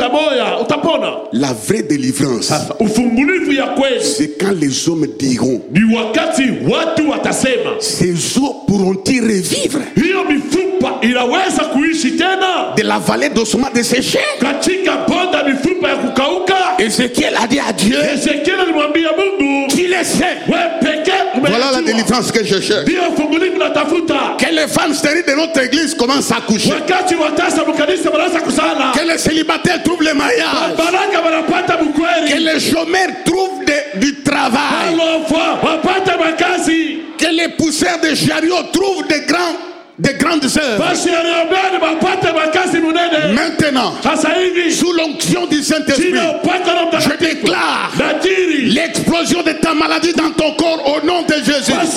La vraie délivrance, c'est quand les hommes diront, ces eaux pourront-ils revivre de la vallée d'ossements desséchés? Ézéchiel a dit à Dieu, qui le sait? Voilà la délivrance que je cherche. Que les femmes stériles de notre église commencent à coucher. Que les célibataires trouvent le mariage. Que les chômeurs trouvent du travail. Que les pousseurs de chariots trouvent des grandes œuvres. Maintenant, sous l'onction du Saint-Esprit, je déclare l'explosion de ta maladie dans ton corps au nom de Jésus.